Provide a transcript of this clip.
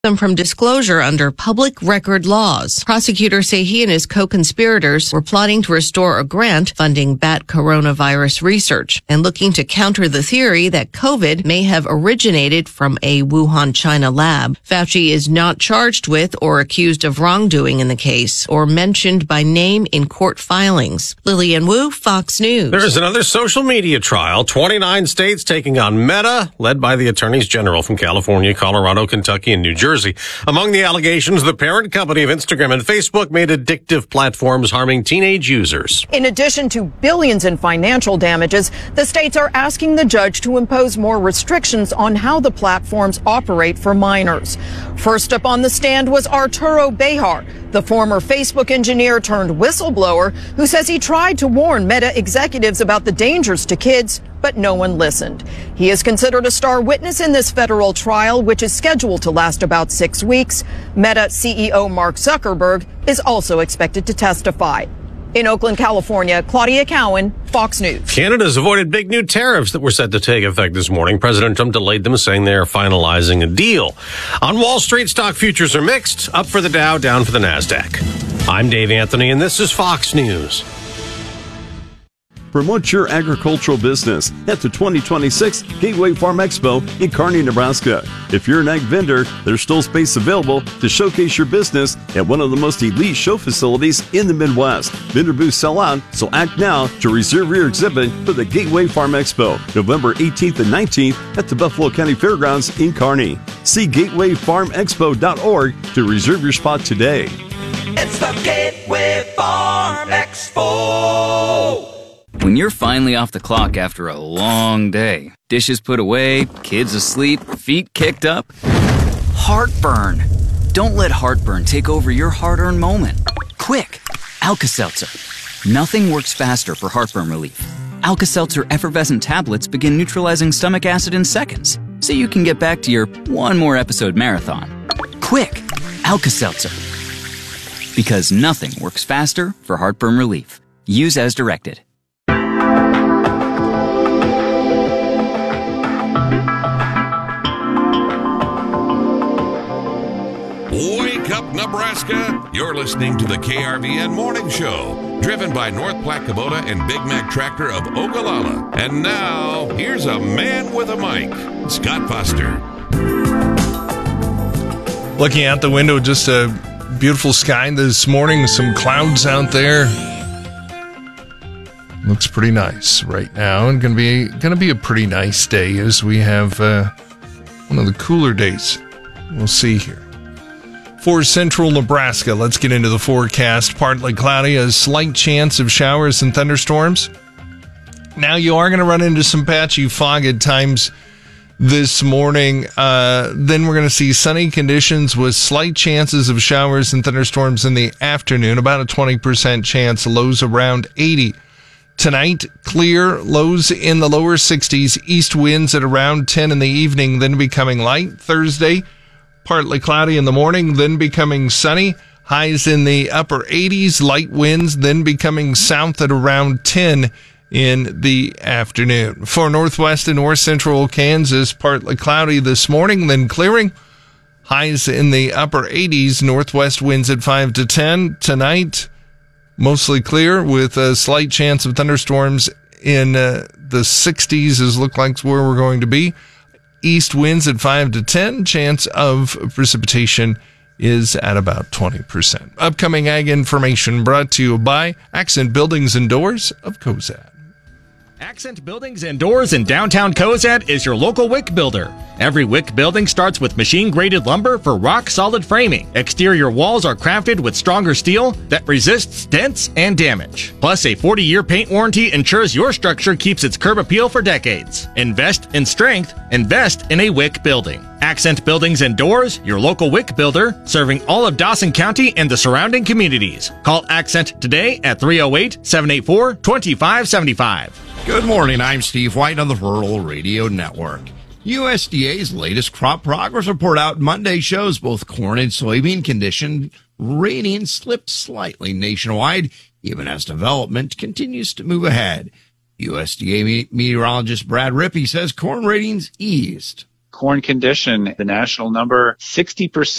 them from disclosure under public record laws. Prosecutors say he and his co-conspirators were plotting to restore a grant funding bat coronavirus research and looking to counter the theory that COVID may have originated from a Wuhan, China lab. Fauci is not charged with or accused of wrongdoing in the case or mentioned by name in court filings. Lillian Wu, Fox News. There is another social media trial. 29 states taking on Meta, led by the attorneys general from California, Colorado, Kentucky, and New Jersey. Among the allegations, the parent company of Instagram and Facebook made addictive platforms harming teenage users. In addition to billions in financial damages, the states are asking the judge to impose more restrictions on how the platforms operate for minors. First up on the stand was Arturo Bejar, the former Facebook engineer turned whistleblower who says he tried to warn Meta executives about the dangers to kids, but no one listened. He is considered a star witness in this federal trial, which is scheduled to last about 6 weeks. Meta CEO Mark Zuckerberg is also expected to testify. In Oakland, California, Claudia Cowan, Fox News. Canada's avoided big new tariffs that were set to take effect this morning. President Trump delayed them, saying they are finalizing a deal. On Wall Street, stock futures are mixed. Up for the Dow, down for the NASDAQ. I'm Dave Anthony, and this is Fox News. Promote your agricultural business at the 2026 Gateway Farm Expo in Kearney, Nebraska. If you're an ag vendor, there's still space available to showcase your business at one of the most elite show facilities in the Midwest. Vendor booths sell out, so act now to reserve your exhibit for the Gateway Farm Expo, November 18th and 19th at the Buffalo County Fairgrounds in Kearney. See gatewayfarmexpo.org to reserve your spot today. It's the Gateway Farm Expo. When you're finally off the clock after a long day, dishes put away, kids asleep, feet kicked up, heartburn. Don't let heartburn take over your hard-earned moment. Quick, Alka-Seltzer. Nothing works faster for heartburn relief. Alka-Seltzer effervescent tablets begin neutralizing stomach acid in seconds, so you can get back to your one more episode marathon. Quick, Alka-Seltzer. Because nothing works faster for heartburn relief. Use as directed. Wake up, Nebraska! You're listening to the KRVN Morning Show, driven by North Platte Kubota and Big Mac Tractor of Ogallala. And now, here's a man with a mic, Scott Foster. Looking out the window, just a beautiful sky this morning, some clouds out there. Looks pretty nice right now, and gonna be a pretty nice day as we have one of the cooler days. We'll see here. For central Nebraska, let's get into the forecast. Partly cloudy, a slight chance of showers and thunderstorms. Now you are going to run into some patchy fog at times this morning. Then we're going to see sunny conditions with slight chances of showers and thunderstorms in the afternoon, about a 20% chance, lows around 80. Tonight, clear, lows in the lower 60s, east winds at around 10 in the evening, then becoming light. Thursday, partly cloudy in the morning, then becoming sunny. Highs in the upper 80s, light winds, then becoming south at around 10 in the afternoon. For northwest and north central Kansas, partly cloudy this morning, then clearing. Highs in the upper 80s, northwest winds at 5 to 10. Tonight, mostly clear with a slight chance of thunderstorms in the 60s is look like where we're going to be. East winds at 5 to 10. Chance of precipitation is at about 20%. Upcoming ag information brought to you by Accent Buildings and Doors of Cozad. Accent Buildings and Doors in downtown Cozad is your local WIC builder. Every WIC building starts with machine-graded lumber for rock-solid framing. Exterior walls are crafted with stronger steel that resists dents and damage. Plus, a 40-year paint warranty ensures your structure keeps its curb appeal for decades. Invest in strength. Invest in a WIC building. Accent Buildings and Doors, your local WIC builder, serving all of Dawson County and the surrounding communities. Call Accent today at 308-784-2575. Good morning, I'm Steve White on the Rural Radio Network. USDA's latest crop progress report out Monday shows both corn and soybean condition rating slipped slightly nationwide, even as development continues to move ahead. USDA meteorologist Brad Rippey says corn ratings eased. corn condition, the national number, 60%